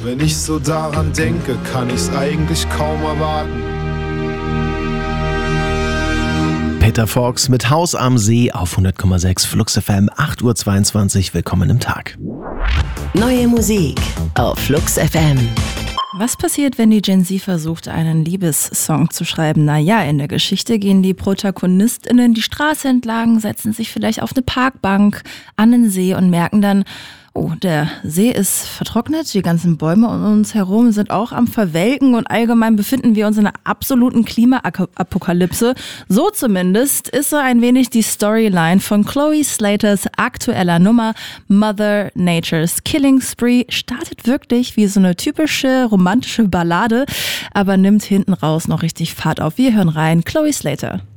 Wenn ich so daran denke, kann ich's eigentlich kaum erwarten. Peter Fox mit Haus am See auf 100,6 Flux FM, 8:22 Uhr. Willkommen im Tag. Neue Musik auf Flux FM. Was passiert, wenn die Gen Z versucht, einen Liebessong zu schreiben? Naja, in der Geschichte gehen die ProtagonistInnen die Straße entlang, setzen sich vielleicht auf eine Parkbank an den See und merken dann, oh, der See ist vertrocknet, die ganzen Bäume um uns herum sind auch am Verwelken und allgemein befinden wir uns in einer absoluten Klimaapokalypse. So zumindest ist so ein wenig die Storyline von Chloe Slaters aktueller Nummer Mother Nature's Killing Spree. Startet wirklich wie so eine typische romantische Ballade, aber nimmt hinten raus noch richtig Fahrt auf. Wir hören rein, Chloe Slater.